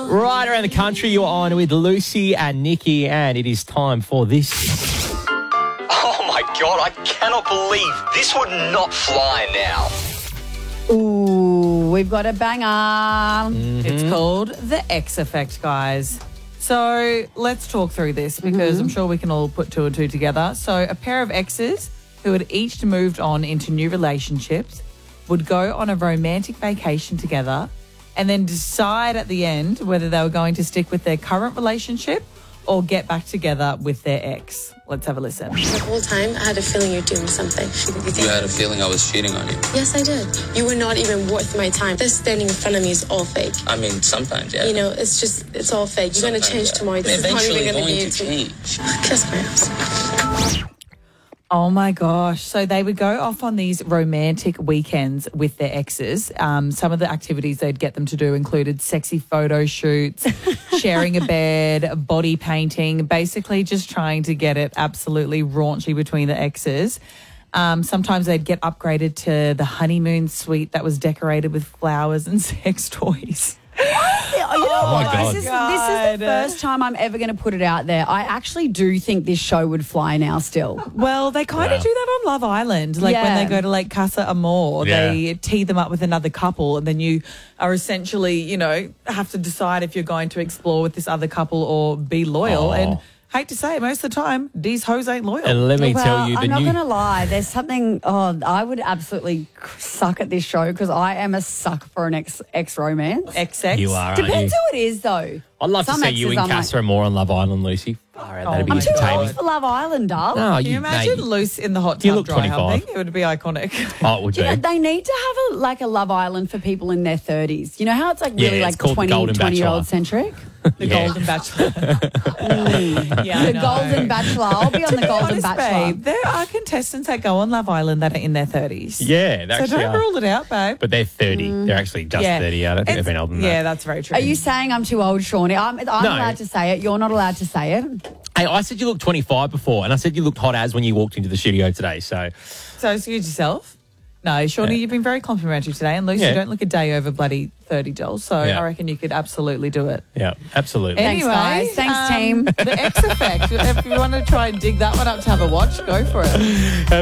Right around the country, you're on with Lucy and Nikki, and it is time for this. Oh my God, I cannot believe this would not fly now. Ooh, we've got a banger. It's called The X Effect, guys. So let's talk through this because I'm sure we can all put two and two together. So a pair of exes who had each moved on into new relationships would go on a romantic vacation together and then decide at the end whether they were going to stick with their current relationship or get back together with their ex. Let's have a listen. The whole time, I had a feeling you're doing something. You had a feeling I was cheating on you? Yes, I did. You were not even worth my time. This standing in front of me is all fake. I mean, sometimes, yeah. You know, it's all fake. You're going to change tomorrow. This is not Eventually even going to be going to change. Kiss my ass. Oh my gosh. So they would go off on these romantic weekends with their exes. Some of the activities they'd get them to do included sexy photo shoots, sharing a bed, body painting, basically just trying to get it absolutely raunchy between the exes. Sometimes they'd get upgraded to the honeymoon suite that was decorated with flowers and sex toys. Oh my God. This is the first time I'm ever going to put it out there. I actually do think this show would fly now still. Well, they kind of do that on Love Island. Like when they go to Lake Casa Amor, they tee them up with another couple and then you are essentially, you know, have to decide if you're going to explore with this other couple or be loyal. And hate to say it, most of the time, these hoes ain't loyal. And let me tell you, I'm not going to lie. There's something, I would absolutely suck at this show because I am a sucker for an ex-romance. XX. You are, aren't Depends you? who it is, though. I'd love to see you and Casa more on Love Island, Lucy. That'd be I'm too entertaining. old for Love Island, darl. No, Can you imagine Luce in the hot You tub look dry 25. humping? It would be iconic. Oh, it would be. Yeah, they need to have a Love Island for people in their 30s. You know how it's like really it's called the 20-year-old Golden centric? The Golden Bachelor. Yeah, The Golden Bachelor. I'll be on the Golden honest, Bachelor. babe, there are contestants that go on Love Island that are in their 30s. Yeah, they So actually don't are. rule it out, babe. But they're 30. They're actually just 30. I don't think they've been older than Yeah, that. that's very true. Are you saying I'm too old, Shawnee? I'm allowed to say it. You're not allowed to say it. Hey, I said you looked 25 before, and I said you looked hot as when you walked into the studio today. So, So excuse yourself? No, Shawnee, you've been very complimentary today. And Lucy, you don't look a day over bloody 30, doll. So I reckon you could absolutely do it. yeah, absolutely. Anyway, Thanks, guys. Thanks, team. The X Effect. If you want to try and dig that one up to have a watch, go for it.